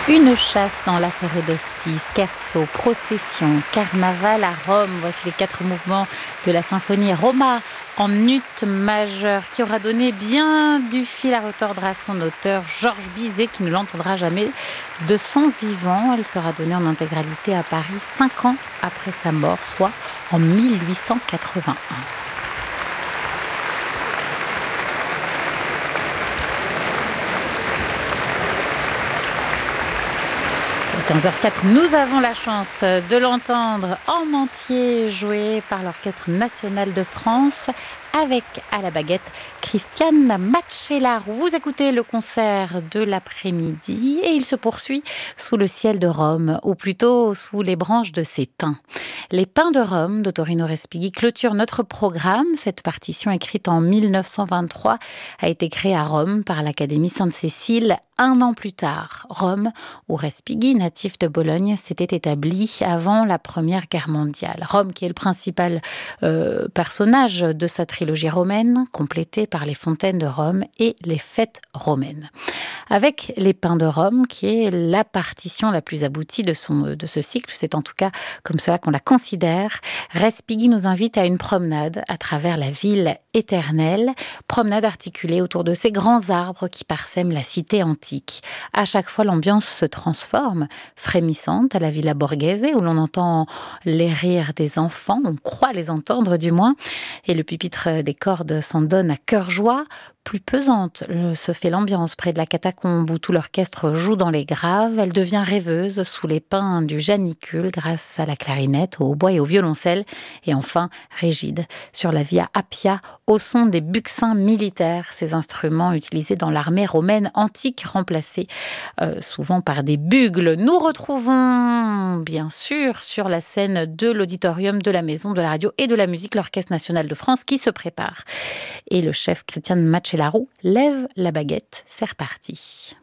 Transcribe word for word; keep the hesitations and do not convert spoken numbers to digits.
Une chasse dans la forêt d'Ostie, scherzo, procession, carnaval à Rome. Voici les quatre mouvements de la symphonie Roma en ut majeur qui aura donné bien du fil à retordre à son auteur Georges Bizet qui ne l'entendra jamais de son vivant. Elle sera donnée en intégralité à Paris cinq ans après sa mort, soit en mille huit cent quatre-vingt-un. quinze heures zéro quatre, nous avons la chance de l'entendre en entier joué par l'Orchestre national de France avec à la baguette Christiane Macellaro. Vous écoutez le concert de l'après-midi et il se poursuit sous le ciel de Rome, ou plutôt sous les branches de ses pins. Les Pins de Rome d'Ottorino Respighi clôturent notre programme. Cette partition écrite en mille neuf cent vingt-trois a été créée à Rome par l'Académie Sainte-Cécile un an plus tard. Rome, où Respighi, natif de Bologne, s'était établi avant la Première Guerre mondiale. Rome qui est le principal euh, personnage de sa trilogie romaine, complétée par les fontaines de Rome et les fêtes romaines. Avec les Pins de Rome, qui est la partition la plus aboutie de, son, de ce cycle, c'est en tout cas comme cela qu'on la considère, Respighi nous invite à une promenade à travers la ville éternelle, promenade articulée autour de ces grands arbres qui parsèment la cité antique. À chaque fois, l'ambiance se transforme, frémissante à la Villa Borghese, où l'on entend les rires des enfants, on croit les entendre du moins, et le pupitre des cordes s'en donne à cœur joie. Plus pesante se fait l'ambiance près de la catacombe où tout l'orchestre joue dans les graves. Elle devient rêveuse sous les pins du janicule grâce à la clarinette, au hautbois et au violoncelle. Et enfin, rigide sur la Via Appia au son des buccins militaires, ces instruments utilisés dans l'armée romaine antique remplacés euh, souvent par des bugles. Nous retrouvons bien sûr sur la scène de l'auditorium de la Maison de la Radio et de la Musique l'Orchestre national de France qui se prépare. Et le chef Christiane Macellaro lève la baguette. C'est reparti.